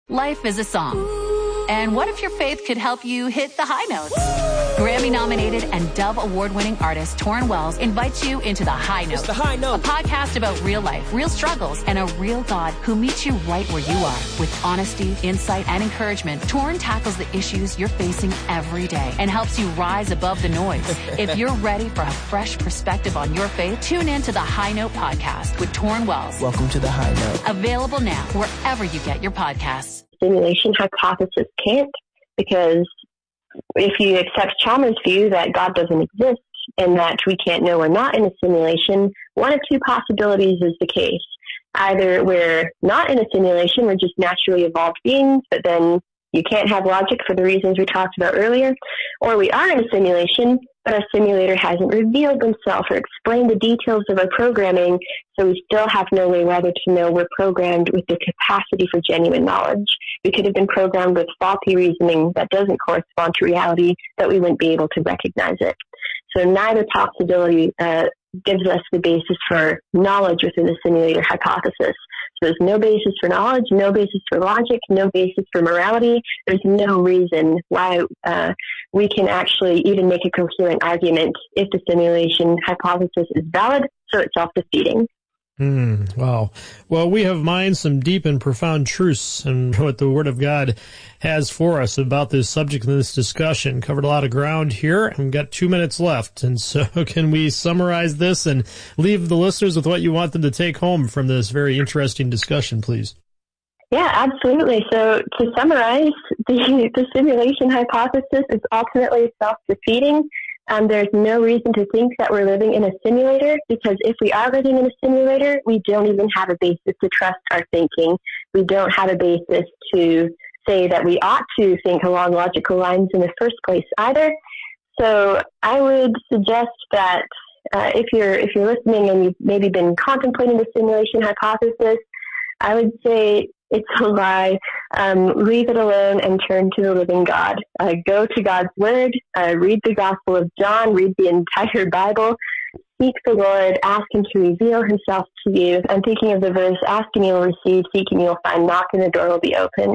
Life is a song. And what if your faith could help you hit the high notes? Grammy-nominated and Dove Award-winning artist Torrin Wells invites you into The High Note. It's The High Note. A podcast about real life, real struggles, and a real God who meets you right where you are. With honesty, insight, and encouragement, Torrin tackles the issues you're facing every day and helps you rise above the noise. If you're ready for a fresh perspective on your faith, tune in to The High Note podcast with Torrin Wells. Welcome to The High Note. Available now wherever you get your podcasts. Simulation hypothesis can't, because if you accept Chalmers' view that God doesn't exist and that we can't know we're not in a simulation, one of two possibilities is the case. Either we're not in a simulation, we're just naturally evolved beings, but then you can't have logic for the reasons we talked about earlier, or we are in a simulation, but our simulator hasn't revealed themselves or explained the details of our programming, so we still have no way whether to know we're programmed with the capacity for genuine knowledge. We could have been programmed with faulty reasoning that doesn't correspond to reality, that we wouldn't be able to recognize it. So neither possibility gives us the basis for knowledge within the simulator hypothesis. So there's no basis for knowledge, no basis for logic, no basis for morality. There's no reason why we can actually even make a coherent argument if the simulation hypothesis is valid, so it's self-defeating. Wow. Well, we have mined some deep and profound truths and what the Word of God has for us about this subject in this discussion. Covered a lot of ground here, and we've got 2 minutes left. And so can we summarize this and leave the listeners with what you want them to take home from this very interesting discussion, please? Yeah, absolutely. So to summarize, the simulation hypothesis is ultimately self-defeating. There's no reason to think that we're living in a simulator, because if we are living in a simulator, we don't even have a basis to trust our thinking. We don't have a basis to say that we ought to think along logical lines in the first place either. So I would suggest that if you're listening and you've maybe been contemplating the simulation hypothesis, I would say it's a lie. Leave it alone and turn to the living God. Go to God's Word, read the Gospel of John, read the entire Bible, seek the Lord, ask Him to reveal Himself to you. I'm thinking of the verse, asking you'll receive, seeking you'll find, knock and the door will be open.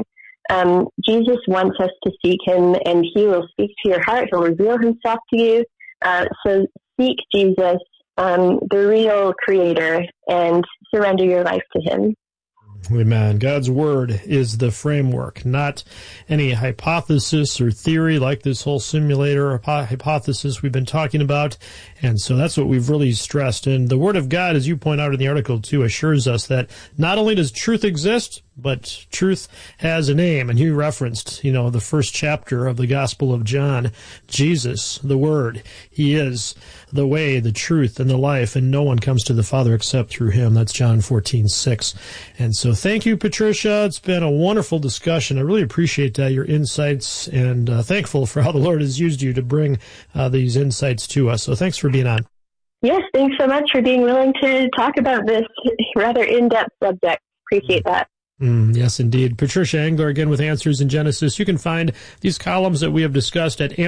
Jesus wants us to seek Him, and He will speak to your heart. He'll reveal Himself to you. So seek Jesus, the real Creator, and surrender your life to Him. Amen. God's Word is the framework, not any hypothesis or theory like this whole simulator hypothesis we've been talking about. And so that's what we've really stressed. And the Word of God, as you point out in the article too, assures us that not only does truth exist, but truth has a name. And you referenced, the first chapter of the Gospel of John, Jesus, the Word. He is the way, the truth, and the life, and no one comes to the Father except through Him. That's John 14:6. And so thank you, Patricia. It's been a wonderful discussion. I really appreciate your insights, and thankful for how the Lord has used you to bring these insights to us. So thanks for being on. Yes, thanks so much for being willing to talk about this rather in-depth subject. Appreciate that. Yes, indeed. Patricia Engler again with Answers in Genesis. You can find these columns that we have discussed at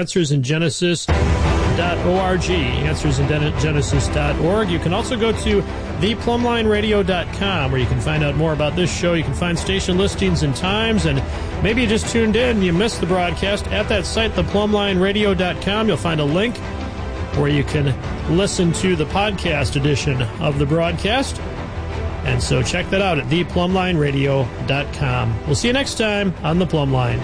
answersingenesis.org, answersingenesis.org. You can also go to theplumlineradio.com, where you can find out more about this show. You can find station listings and times, and maybe you just tuned in and you missed the broadcast. At that site, theplumlineradio.com, you'll find a link where you can listen to the podcast edition of the broadcast. And so check that out at theplumlineradio.com. We'll see you next time on The Plumb Line.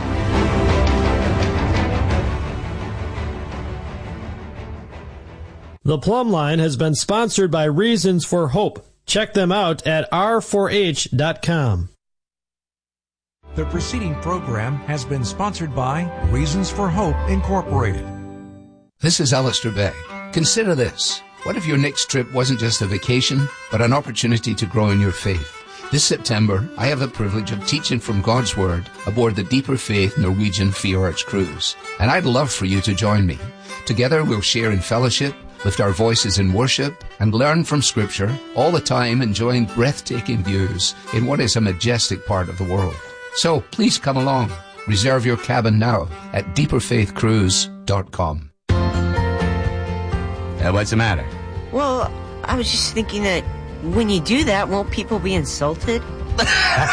The Plumb Line has been sponsored by Reasons for Hope. Check them out at r4h.com. The preceding program has been sponsored by Reasons for Hope, Incorporated. This is Alistair Begg. Consider this. What if your next trip wasn't just a vacation, but an opportunity to grow in your faith? This September, I have the privilege of teaching from God's Word aboard the Deeper Faith Norwegian Fjords cruise, and I'd love for you to join me. Together, we'll share in fellowship, lift our voices in worship, and learn from Scripture, all the time enjoying breathtaking views in what is a majestic part of the world. So please come along. Reserve your cabin now at deeperfaithcruise.com. What's the matter? Well, I was just thinking that when you do that, won't people be insulted?